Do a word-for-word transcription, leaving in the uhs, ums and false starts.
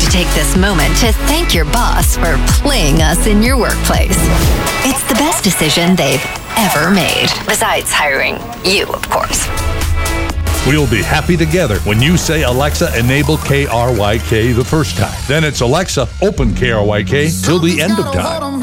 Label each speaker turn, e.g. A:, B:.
A: take this moment to thank your boss for playing us in your workplace. It's the best decision they've ever made. Besides hiring you, of course.
B: We'll be happy together when you say, Alexa, enable K R Y K the first time. Then it's Alexa, open K R Y K till the end of time.